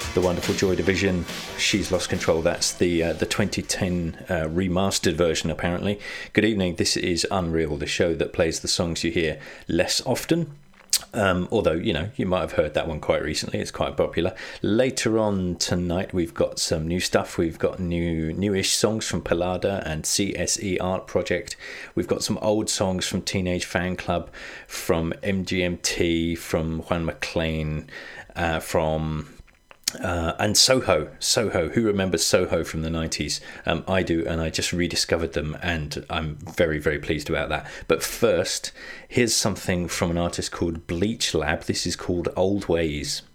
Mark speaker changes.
Speaker 1: the wonderful Joy Division, She's Lost Control. That's the 2010 remastered version, apparently. Good evening, this is Unreal, the show that plays the songs you hear less often. Although, you might have heard that one quite recently. It's quite popular. Later on tonight, we've got some new stuff. We've got newish songs from Pallada and CSE Art Project. We've got some old songs from Teenage Fan Club, from MGMT, from Juan McLean, and Soho. Who remembers Soho from the 90s? I do, and I just rediscovered them, and I'm very, very pleased about that. But first, here's something from an artist called Bleach Lab. This is called Old Ways.